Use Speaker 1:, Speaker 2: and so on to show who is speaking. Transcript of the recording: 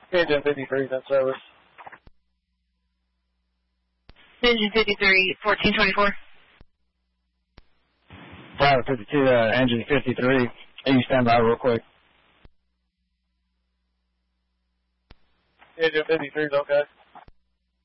Speaker 1: Engine 53 is in service.
Speaker 2: Engine 53, 1424.
Speaker 3: Tower 52, engine 53. Can you stand by real quick?
Speaker 1: Engine 53 is okay.